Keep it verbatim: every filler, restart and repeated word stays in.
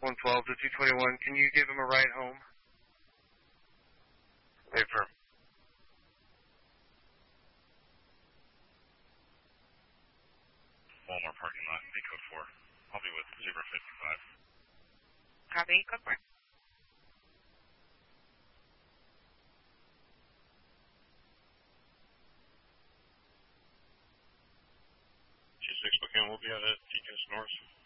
one twelve to two twenty-one. Can you give him a ride home? Wait for him. Walmart parking lot, B code four. I'll be with zero fifty-five. Copy, go for it. two six Spokane will be out at D J S North.